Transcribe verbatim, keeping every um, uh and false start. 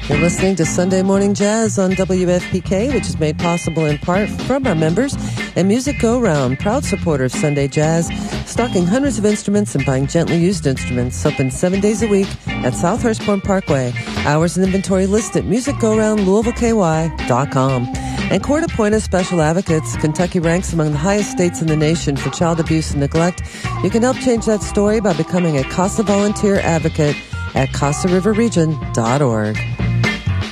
You're listening to Sunday Morning Jazz on W F P K, which is made possible in part from our members, and Music Go Round, proud supporter of Sunday Jazz, stocking hundreds of instruments and buying gently used instruments, open seven days a week at South Hurstbourne Parkway. Hours and inventory list at music go round louisville k y dot com. And court-appointed special advocates. Kentucky ranks among the highest states in the nation for child abuse and neglect. You can help change that story by becoming a CASA volunteer advocate at casa river region dot org.